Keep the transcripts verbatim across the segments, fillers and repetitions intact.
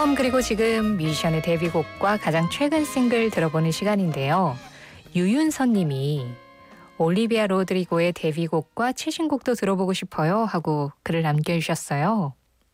그럼 그리고 지금 뮤지션의 데뷔곡과 가장 최근 싱글 들어보는 시간인데요. 유윤선 님이 올리비아 로드리고의 데뷔곡과 최신곡도 들어보고 싶어요 하고 글을 남겨주셨어요.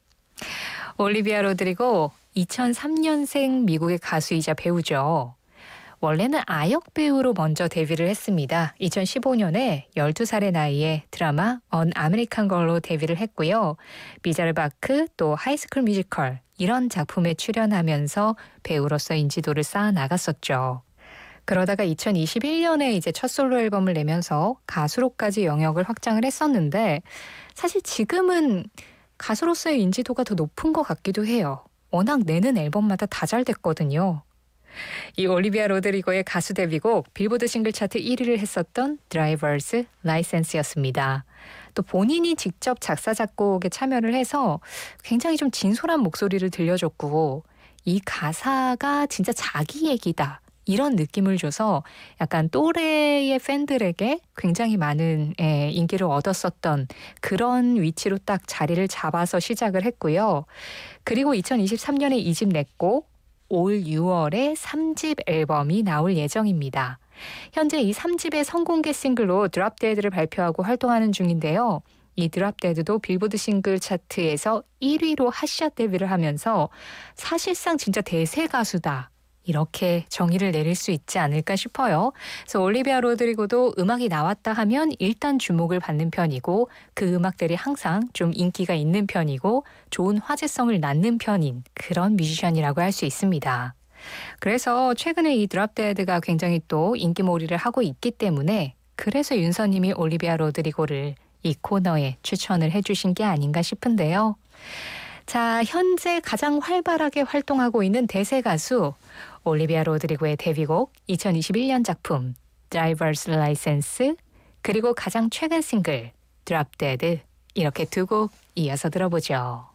올리비아 로드리고 이천삼 년생 미국의 가수이자 배우죠. 원래는 아역 배우로 먼저 데뷔를 했습니다. 이천십오 년에 열두 살의 나이에 드라마 언 아메리칸 걸로 데뷔를 했고요. 비자르바크 또 하이스쿨 뮤지컬 이런 작품에 출연하면서 배우로서 인지도를 쌓아 나갔었죠. 그러다가 이천이십일 년에 이제 첫 솔로 앨범을 내면서 가수로까지 영역을 확장을 했었는데 사실 지금은 가수로서의 인지도가 더 높은 것 같기도 해요. 워낙 내는 앨범마다 다 잘 됐거든요. 이 올리비아 로드리고의 가수 데뷔곡 빌보드 싱글 차트 일 위를 했었던 드라이버스 라이센스였습니다. 또 본인이 직접 작사 작곡에 참여를 해서 굉장히 좀 진솔한 목소리를 들려줬고 이 가사가 진짜 자기 얘기다 이런 느낌을 줘서 약간 또래의 팬들에게 굉장히 많은 예, 인기를 얻었었던 그런 위치로 딱 자리를 잡아서 시작을 했고요. 그리고 이천이십삼 년에 이 집 냈고 올 유월에 삼 집 앨범이 나올 예정입니다. 현재 이 삼 집의 선공개 싱글로 드롭데드를 발표하고 활동하는 중인데요. 이 드롭데드도 빌보드 싱글 차트에서 일 위로 핫샷 데뷔를 하면서 사실상 진짜 대세 가수다. 이렇게 정의를 내릴 수 있지 않을까 싶어요. 그래서 올리비아 로드리고도 음악이 나왔다 하면 일단 주목을 받는 편이고 그 음악들이 항상 좀 인기가 있는 편이고 좋은 화제성을 낳는 편인 그런 뮤지션이라고 할 수 있습니다. 그래서 최근에 이 드롭데드가 굉장히 또 인기몰이를 하고 있기 때문에 그래서 윤서님이 올리비아 로드리고를 이 코너에 추천을 해주신 게 아닌가 싶은데요. 자, 현재 가장 활발하게 활동하고 있는 대세 가수 올리비아 로드리고의 데뷔곡 이천이십일 년 작품 드라이버스 라이센스 그리고 가장 최근 싱글 드롭데드 이렇게 두 곡 이어서 들어보죠.